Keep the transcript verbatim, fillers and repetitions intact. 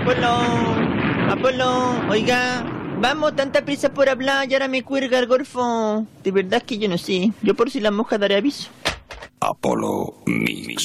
Apolo, Apolo, oiga, vamos, tanta prisa por hablar y ahora me cuelga el golfo. De verdad que yo no sé, yo por si la mosca daré aviso. Apolo Mix.